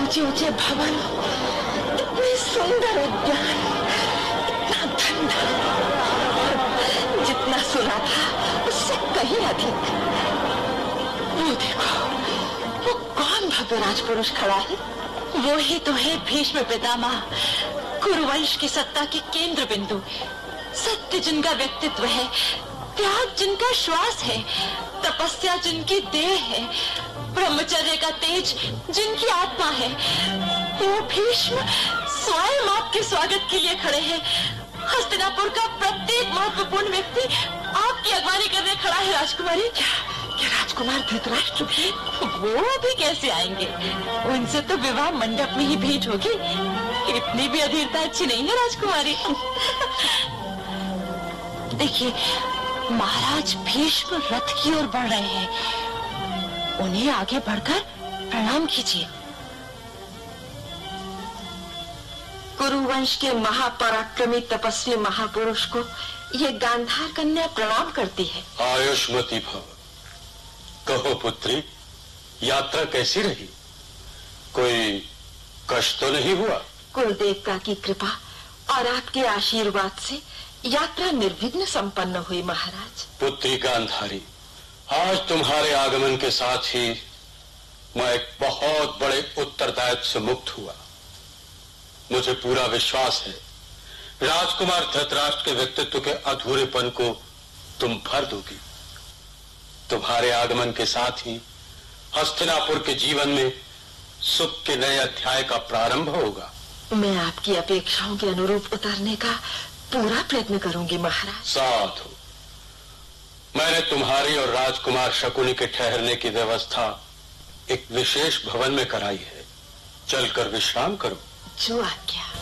ऊंचे ऊंचे भवन, इतने सुंदर उद्यान, इतना ठंडा, जितना सुना था उससे कहीं अधिक। वो देखो, वो कौन भव्य राजपुरुष खड़ा है? वो ही तो है भीष्म पितामह, कुरुवंश की सत्ता के केंद्र बिंदु, सत्य जिनका व्यक्तित्व है, त्याग जिनका श्वास है, तपस्या जिनकी देह है, ब्रह्मचर्य का तेज जिनकी आत्मा है। वो भीष्म स्वयं आपके स्वागत के लिए खड़े हैं। हस्तिनापुर का प्रत्येक महत्वपूर्ण व्यक्ति आपकी अगवानी करने खड़ा है राजकुमारी। क्या राजकुमार धृतराष्ट्र भी? वो भी कैसे आएंगे? उनसे तो विवाह मंडप में ही भेंट होगी। इतनी भी अधीरता अच्छी नहीं है राजकुमारी। देखिए, महाराज भीष्म रथ की ओर बढ़ रहे हैं, उन्हें आगे बढ़कर प्रणाम कीजिए। कुरुवंश के महापराक्रमी तपस्वी महापुरुष को ये गांधार कन्या प्रणाम करती है। आयुष्मती भव। कहो पुत्री, यात्रा कैसी रही? कोई कष्ट तो नहीं हुआ? कुल देवता की कृपा और आपके आशीर्वाद से यात्रा निर्विघ्न संपन्न हुई महाराज। पुत्री गांधारी, आज तुम्हारे आगमन के साथ ही मैं एक बहुत बड़े उत्तरदायित्व से मुक्त हुआ। मुझे पूरा विश्वास है राजकुमार धृतराष्ट्र के व्यक्तित्व के अधूरेपन को तुम भर दोगी। तुम्हारे आगमन के साथ ही हस्तिनापुर के जीवन में सुख के नए अध्याय का प्रारंभ होगा। मैं आपकी अपेक्षाओं के अनुरूप उतरने का पूरा प्रयत्न करूंगी महाराज। साधु, मैंने तुम्हारी और राजकुमार शकुनी के ठहरने की व्यवस्था एक विशेष भवन में कराई है। चलकर विश्राम करो। जो आज्ञा।